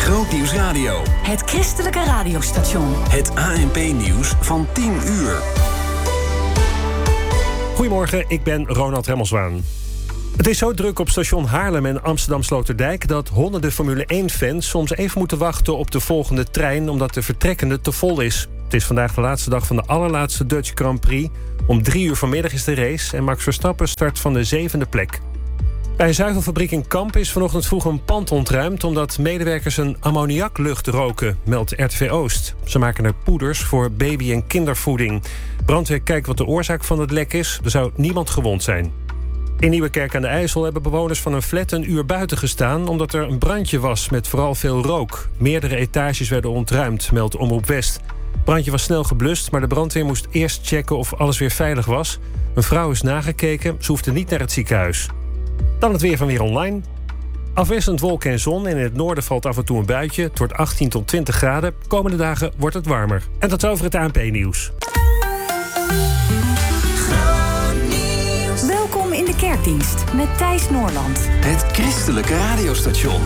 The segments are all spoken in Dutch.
Grootnieuws Radio. Het christelijke radiostation. Het ANP-nieuws van 10 uur. Goedemorgen, ik ben Ronald Remmelswaan. Het is zo druk op station Haarlem en Amsterdam-Sloterdijk dat honderden Formule 1-fans soms even moeten wachten op de volgende trein omdat de vertrekkende te vol is. Het is vandaag de laatste dag van de allerlaatste Dutch Grand Prix. Om 3 uur vanmiddag is de race en Max Verstappen start van de 7e plek. Bij een zuivelfabriek in Kamp is vanochtend vroeg een pand ontruimd omdat medewerkers een ammoniaklucht roken, meldt RTV Oost. Ze maken er poeders voor baby- en kindervoeding. Brandweer kijkt wat de oorzaak van het lek is. Er zou niemand gewond zijn. In Nieuwekerk aan de IJssel hebben bewoners van een flat een uur buiten gestaan omdat er een brandje was met vooral veel rook. Meerdere etages werden ontruimd, meldt Omroep West. Het brandje was snel geblust, maar de brandweer moest eerst checken of alles weer veilig was. Een vrouw is nagekeken, ze hoefde niet naar het ziekenhuis. Dan het weer van Weer Online. Afwisselend wolken en zon. En in het noorden valt af en toe een buitje. Het wordt 18 tot 20 graden. Komende dagen wordt het warmer. En tot over het ANP-nieuws. Welkom in de kerkdienst met Thijs Noorland. Het christelijke radiostation.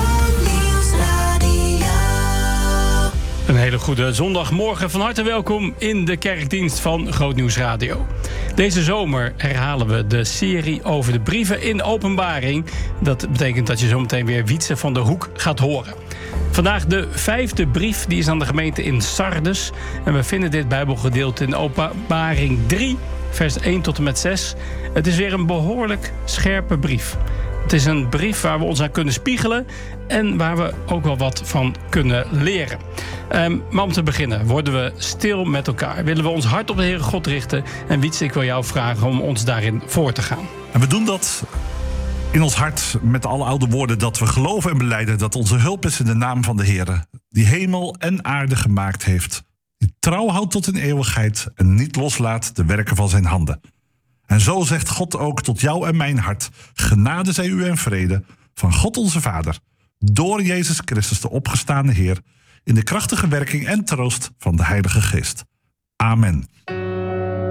Een hele goede zondagmorgen. Van harte welkom in de kerkdienst van Grootnieuws Radio. Deze zomer herhalen we de serie over de brieven in Openbaring. Dat betekent dat je zometeen weer Wietse van der Hoek gaat horen. Vandaag de 5e brief, die is aan de gemeente in Sardes. En we vinden dit Bijbelgedeelte in Openbaring 3, vers 1 tot en met 6. Het is weer een behoorlijk scherpe brief. Het is een brief waar we ons aan kunnen spiegelen en waar we ook wel wat van kunnen leren. Maar om te beginnen worden we stil met elkaar. Willen we ons hart op de Heere God richten. En Wietse, ik wil jou vragen om ons daarin voor te gaan. En we doen dat in ons hart met alle oude woorden dat we geloven en belijden dat onze hulp is in de naam van de Heere, die hemel en aarde gemaakt heeft, die trouw houdt tot in eeuwigheid en niet loslaat de werken van zijn handen. En zo zegt God ook tot jou en mijn hart: genade zij u en vrede van God onze Vader, door Jezus Christus de opgestane Heer, in de krachtige werking en troost van de Heilige Geest. Amen.